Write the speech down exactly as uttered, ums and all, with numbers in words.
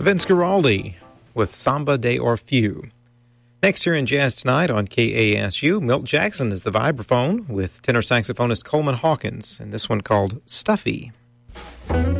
Vince Guaraldi with Samba de Orfeu. Next here in Jazz Tonight on K A S U, Milt Jackson is the vibraphone with tenor saxophonist Coleman Hawkins, and this one called Stuffy.